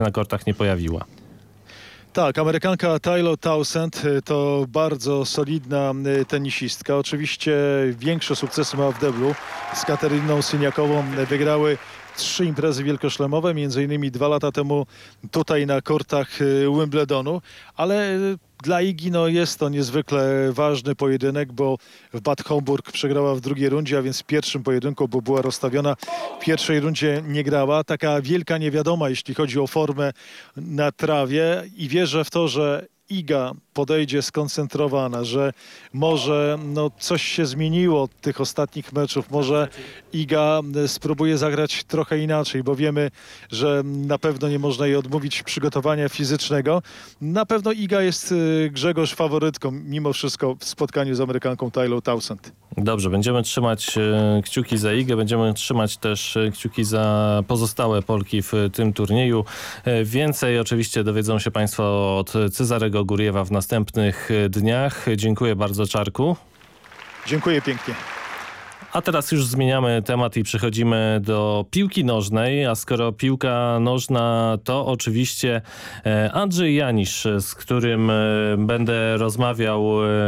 na kortach nie pojawiła. Tak, Amerykanka Taylor Townsend to bardzo solidna tenisistka. Oczywiście większe sukcesy ma w deblu. Z Kateryną Syniakową wygrały 3 imprezy wielkoszlemowe, między innymi 2 lata temu tutaj na kortach Wimbledonu, ale dla Igi jest to niezwykle ważny pojedynek, bo w Bad Homburg przegrała w drugiej rundzie, a więc w pierwszym pojedynku, bo była rozstawiona. W pierwszej rundzie nie grała. Taka wielka niewiadoma, jeśli chodzi o formę na trawie, i wierzę w to, że Iga podejdzie skoncentrowana, że może coś się zmieniło od tych ostatnich meczów. Może Iga spróbuje zagrać trochę inaczej, bo wiemy, że na pewno nie można jej odmówić przygotowania fizycznego. Na pewno Iga jest, Grzegorz, faworytką mimo wszystko w spotkaniu z Amerykanką Taylor Townsend. Dobrze, będziemy trzymać kciuki za Igę, będziemy trzymać też kciuki za pozostałe Polki w tym turnieju. Więcej oczywiście dowiedzą się Państwo od Cezarego Guriewa w następnych dniach. Dziękuję bardzo, Czarku. Dziękuję pięknie. A teraz już zmieniamy temat i przechodzimy do piłki nożnej, a skoro piłka nożna, to oczywiście Andrzej Janisz, z którym będę rozmawiał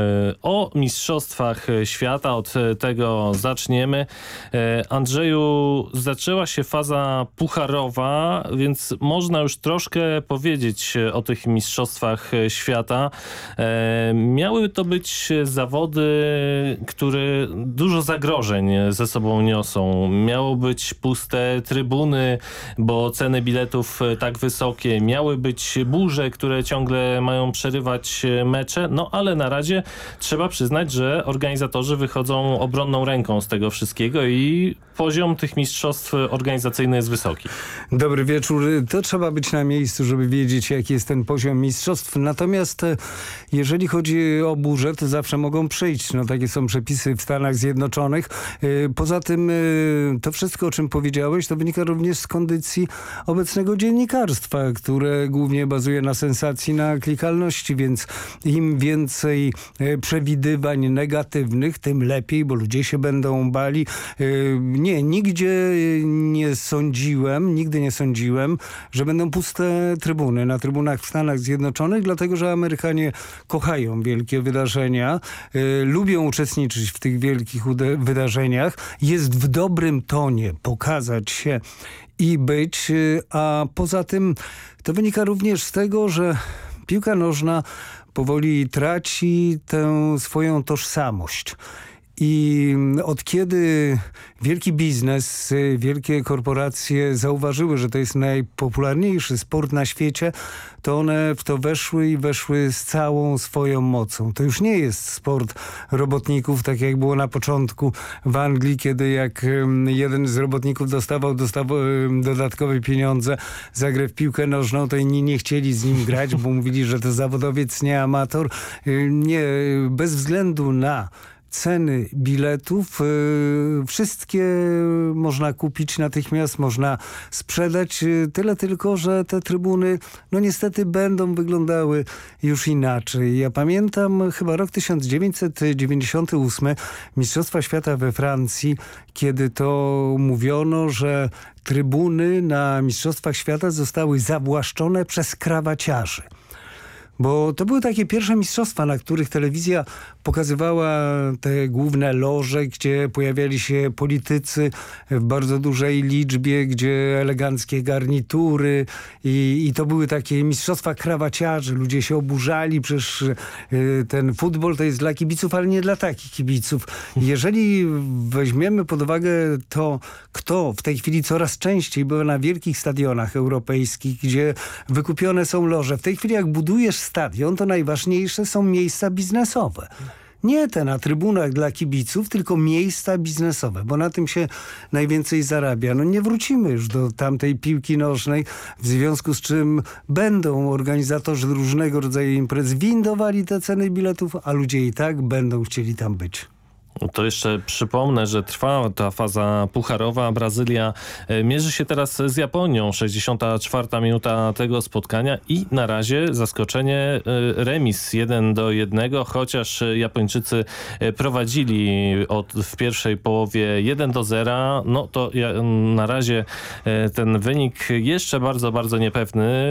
o Mistrzostwach Świata. Od tego zaczniemy. Andrzeju, zaczęła się faza pucharowa, więc można już troszkę powiedzieć o tych Mistrzostwach Świata. Miały to być zawody, które dużo zagrożeń ze sobą niosą. Miało być puste trybuny, bo ceny biletów tak wysokie. Miały być burze, które ciągle mają przerywać mecze. Ale na razie trzeba przyznać, że organizatorzy wychodzą obronną ręką z tego wszystkiego i poziom tych mistrzostw organizacyjnych jest wysoki. Dobry wieczór. To trzeba być na miejscu, żeby wiedzieć, jaki jest ten poziom mistrzostw. Natomiast jeżeli chodzi o burze, to zawsze mogą przyjść. Takie są przepisy w Stanach Zjednoczonych. Poza tym to wszystko, o czym powiedziałeś, to wynika również z kondycji obecnego dziennikarstwa, które głównie bazuje na sensacji, na klikalności, więc im więcej przewidywań negatywnych, tym lepiej, bo ludzie się będą bali. Nigdy nie sądziłem, że będą puste trybuny na trybunach w Stanach Zjednoczonych, dlatego że Amerykanie kochają wielkie wydarzenia, lubią uczestniczyć w tych wielkich wydarzeniach. Jest w dobrym tonie pokazać się i być, a poza tym to wynika również z tego, że piłka nożna powoli traci tę swoją tożsamość. I od kiedy wielki biznes, wielkie korporacje zauważyły, że to jest najpopularniejszy sport na świecie, to one w to weszły z całą swoją mocą. To już nie jest sport robotników, tak jak było na początku w Anglii, kiedy jak jeden z robotników dostawał dodatkowe pieniądze za grę w piłkę nożną, to inni nie chcieli z nim grać, bo mówili, że to zawodowiec, nie amator. Nie, bez względu na ceny biletów, wszystkie można kupić natychmiast, można sprzedać. Tyle tylko, że te trybuny niestety będą wyglądały już inaczej. Ja pamiętam chyba rok 1998, Mistrzostwa Świata we Francji, kiedy to mówiono, że trybuny na Mistrzostwach Świata zostały zawłaszczone przez krawaciarzy. Bo to były takie pierwsze mistrzostwa, na których telewizja pokazywała te główne loże, gdzie pojawiali się politycy w bardzo dużej liczbie, gdzie eleganckie garnitury i to były takie mistrzostwa krawaciarzy. Ludzie się oburzali, przecież ten futbol to jest dla kibiców, ale nie dla takich kibiców. Jeżeli weźmiemy pod uwagę to, kto w tej chwili coraz częściej bywa na wielkich stadionach europejskich, gdzie wykupione są loże. W tej chwili jak budujesz stadion, to najważniejsze są miejsca biznesowe. Nie te na trybunach dla kibiców, tylko miejsca biznesowe, bo na tym się najwięcej zarabia. Nie wrócimy już do tamtej piłki nożnej, w związku z czym będą organizatorzy różnego rodzaju imprez windowali te ceny biletów, a ludzie i tak będą chcieli tam być. To jeszcze przypomnę, że trwa ta faza pucharowa. Brazylia mierzy się teraz z Japonią. 64. minuta tego spotkania i na razie zaskoczenie remis 1-1, chociaż Japończycy prowadzili w pierwszej połowie 1-0. To na razie ten wynik jeszcze bardzo, bardzo niepewny.